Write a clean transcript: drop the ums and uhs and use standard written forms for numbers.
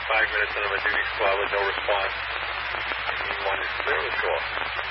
5 minutes and I'm a duty squad with no response. Team 1 is clear. Let's go.